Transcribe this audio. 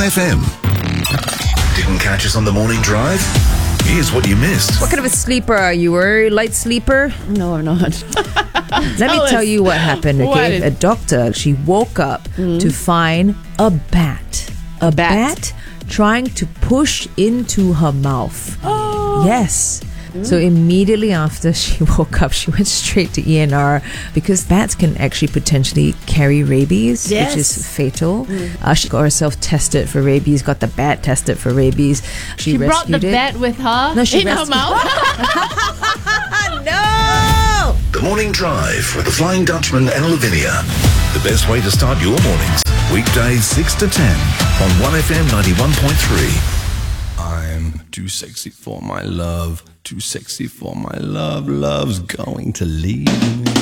1FM. Didn't catch us on the morning drive? Here's what you missed. What kind of a sleeper are you? Are you a light sleeper? No, I'm not. Let me tell you what happened, okay? What? A doctor, she woke up to find a bat. A bat trying to push into her mouth. Oh. Yes. So immediately after she woke up, she went straight to ENR because bats can actually potentially carry rabies, Yes. which is fatal. She got herself tested for rabies, got the bat tested for rabies. She brought the rescued it. bat with her No, she in her rescued- mouth. No! The Morning Drive with the Flying Dutchman and Lavinia. The best way to start your mornings. Weekdays 6 to 10 on 1FM 91.3. I'm too sexy for my love, too sexy for my love, love's going to leave me.